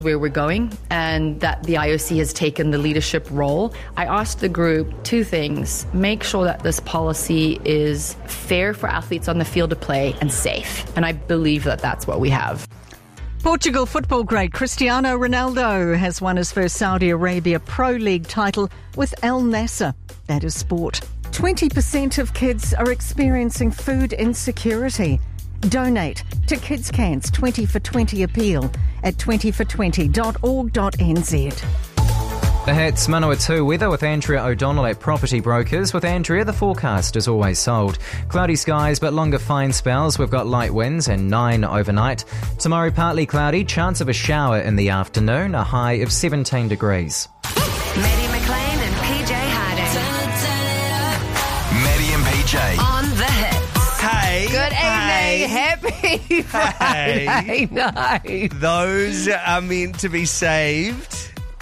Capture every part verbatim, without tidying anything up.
where we're going and that the I O C has taken the leadership role. I asked the group two things. Make sure that this policy is fair for athletes on the field to play and safe. And I believe that that's what we have. Portugal football great Cristiano Ronaldo has won his first Saudi Arabia Pro League title with Al Nassr. That is sport. twenty percent of kids are experiencing food insecurity. Donate to Kids Can's twenty for twenty appeal at twenty for twenty dot org dot n z. The Hits Manawatu weather with Andrea O'Donnell at Property Brokers. With Andrea, the forecast is always sold. Cloudy skies but longer fine spells. We've got light winds and nine overnight. Tomorrow partly cloudy, chance of a shower in the afternoon, a high of seventeen degrees. Maddie McLean and P J Harding. Maddie and P J. On the Hits. Hey. Good hey. evening. Happy Friday Hey. night. Those are meant to be saved.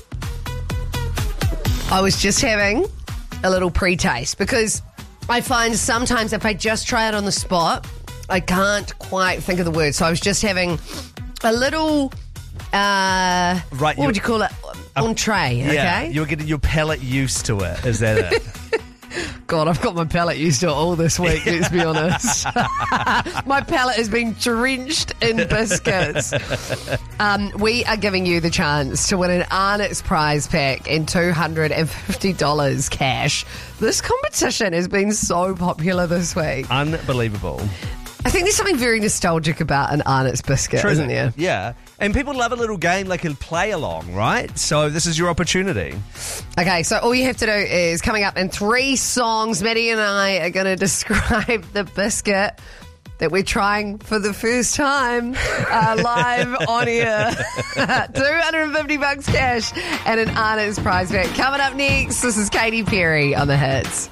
I was just having a little pre-taste because I find sometimes if I just try it on the spot, I can't quite think of the word. So I was just having a little, uh, Right, what you- would you call it? Entree, okay? Yeah, you're getting your palate used to it. Is that it? God, I've got my palate used to it all this week, let's be honest. My palate has been drenched in biscuits. Um, we are giving you the chance to win an Arnott's prize pack and two hundred fifty dollars cash. This competition has been so popular this week. Unbelievable. I think there's something very nostalgic about an Arnott's biscuit, True, isn't there? Yeah. And people love a little game like a play along, right? So this is your opportunity. Okay, so all you have to do is coming up in three songs, Maddie and I are going to describe the biscuit that we're trying for the first time uh, live on air. two hundred fifty bucks cash and an Arnott's prize pack. Coming up next, this is Katy Perry on the Hits.